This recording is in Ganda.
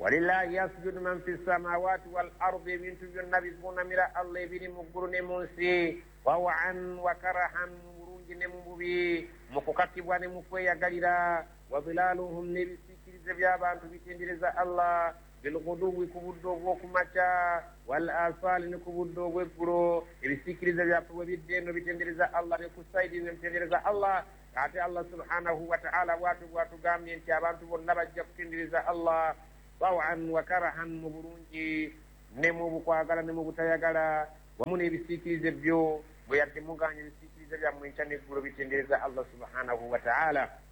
walillahi yasjudu man fi samawati wal ardi ebintu byonna bivuunamira allah ebiri mu ggulu ne mu nsi wawan wa karahan mu bulungi ne mu bubi mu kukakibwa ne mu kweyagalira wa zilaluhum n'ebisiikirize by'abantu bitendereza allah bilguduwi ku budde obw'okumakya wal asali ne ku budde obw'eggulo ebisiikirize byaffe bwe bidde eno bitendereza allah ne ku saidi ne bitendereza allah ate allah subhanahu wa ta'ala bwatugambye nti abantu bonna bajja kutendereza allah wawan wa karahan mu bulungi ne mu bukwagala ne mu butayagala wamu n'ebisiikirize byo bwe yadde muganya ebisiikirize byammwe enkya n'eggulo bitendereza allah subhanahu wa ta'ala